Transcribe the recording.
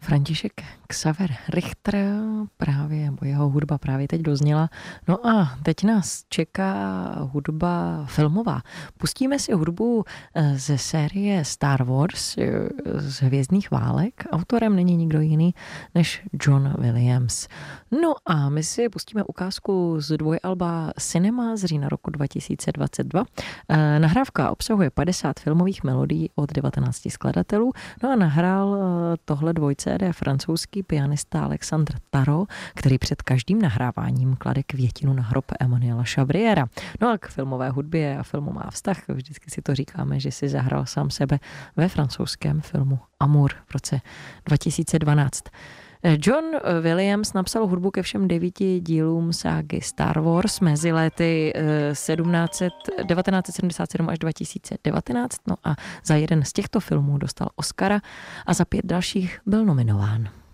František Xaver Richter, nebo jeho hudba právě teď dozněla. No a teď nás čeká hudba filmová. Pustíme si hudbu ze série Star Wars z Hvězdných válek. Autorem není nikdo jiný než John Williams. No a my si pustíme ukázku z dvojalba Cinema z října roku 2022. Nahrávka obsahuje 50 filmových melodií od 19 skladatelů. No a nahrál tohle dvojcé francouzský pianista Alexandre Tarot, který před každým nahráváním klade květinu na hrob Emmanuela Chabriera. No a k filmové hudbě a filmu má vztah. Vždycky si to říkáme, že si zahrál sám sebe ve francouzském filmu Amour v roce 2012. John Williams napsal hudbu ke všem 9 dílům ságy Star Wars mezi lety 1977 až 2019. No a za jeden z těchto filmů dostal Oscara a za 5 dalších byl nominován.